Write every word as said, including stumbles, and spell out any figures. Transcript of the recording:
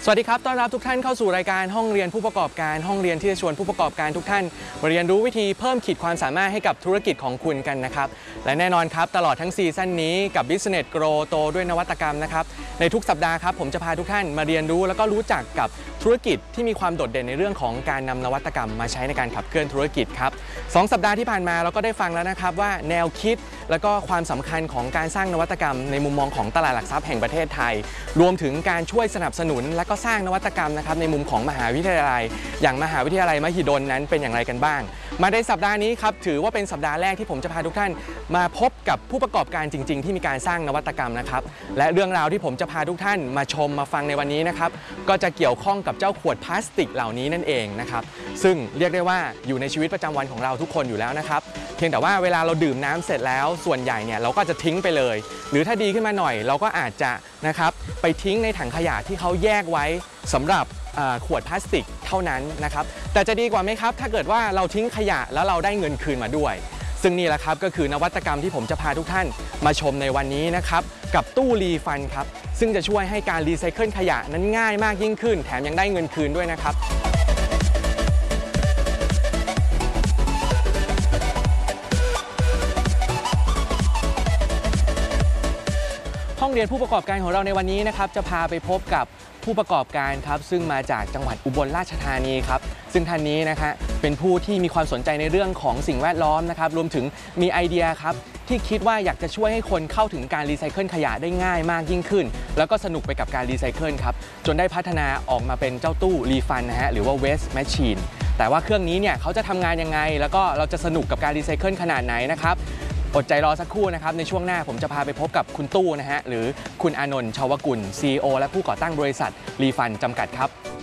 สวัสดีครับต้อนรับทุกท่านเข้าสู่รายการห้องเรียนผู้ประกอบการห้องเรียนที่จะชวนผู้ประกอบการทุกท่านมาเรียนรู้วิธีเพิ่มขีดความสามารถให้กับธุรกิจของคุณกันนะครับและแน่นอนครับตลอดทั้งซีซั่นนี้กับ Business Grow โตด้วยนวัตกรรมนะครับในทุกสัปดาห์ครับผมจะพาทุกท่านมาเรียนรู้แล้วก็รู้จักกับธุรกิจที่มีความโดดเด่นในเรื่องของการนำนวัตกรรมมาใช้ในการขับเคลื่อนธุรกิจครับสองสัปดาห์ที่ผ่านมาเราก็ได้ฟังแล้วนะครับว่าแนวคิดและก็ความสำคัญของการสร้างนวัตกรรมในมุมมองของตลาดหลักทรัพย์แห่งประเทศไทยรวมถึงการช่วยสนับสนุนและก็สร้างนวัตกรรมนะครับในมุมของมหาวิทยาลัยอย่างมหาวิทยาลัยมหิดลนั้นเป็นอย่างไรกันบ้างมาในสัปดาห์นี้ครับถือว่าเป็นสัปดาห์แรกที่ผมจะพาทุกท่านมาพบกับผู้ประกอบการจริงๆที่มีการสร้างนวัตกรรมนะครับและเรื่องราวที่ผมจะพาทุกท่านมาชมมาฟังในวันนี้นะครับก็จะเกี่ยวข้องกับเจ้าขวดพลาสติกเหล่านี้นั่นเองนะครับซึ่งเรียกได้ว่าอยู่ในชีวิตประจำวันของเราทุกคนอยู่แล้วนะครับเพียงแต่ว่าเวลาเราดื่มน้ำเสร็จแล้วส่วนใหญ่เนี่ยเราก็จะทิ้งไปเลยหรือถ้าดีขึ้นมาหน่อยเราก็อาจจะนะครับไปทิ้งในถังขยะที่เขาแยกไว้สำหรับขวดพลาสติกเท่านั้นนะครับแต่จะดีกว่าไหมครับถ้าเกิดว่าเราทิ้งขยะแล้วเราได้เงินคืนมาด้วยซึ่งนี่แหละครับก็คือนวัตกรรมที่ผมจะพาทุกท่านมาชมในวันนี้นะครับกับตู้รีฟันครับซึ่งจะช่วยให้การรีไซเคิลขยะนั้นง่ายมากยิ่งขึ้นแถมยังได้เงินคืนด้วยนะครับห้องเรียนผู้ประกอบการของเราในวันนี้นะครับจะพาไปพบกับผู้ประกอบการครับซึ่งมาจากจังหวัดอุบลราชธานีครับซึ่งท่านนี้นะคะเป็นผู้ที่มีความสนใจในเรื่องของสิ่งแวดล้อมนะครับรวมถึงมีไอเดียครับที่คิดว่าอยากจะช่วยให้คนเข้าถึงการรีไซเคิลขยะได้ง่ายมากยิ่งขึ้นแล้วก็สนุกไปกับการรีไซเคิลครับจนได้พัฒนาออกมาเป็นเจ้าตู้รีฟันนะฮะหรือว่า Waste Machine แต่ว่าเครื่องนี้เนี่ยเขาจะทำงานยังไงแล้วก็เราจะสนุกกับการรีไซเคิลขนาดไหนนะครับอดใจรอสักครู่นะครับในช่วงหน้าผมจะพาไปพบกับคุณตู้นะฮะหรือคุณอานนท์ชาวกุล ซี อี โอ และผู้ก่อตั้งบริษัทรีฟันจำกัดครับ